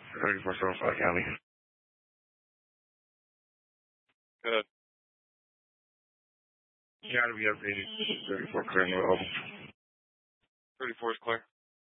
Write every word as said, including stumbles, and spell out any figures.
thirty-four Surfside County. Good. You gotta be updated. thirty-four clear, no open. thirty-four is clear.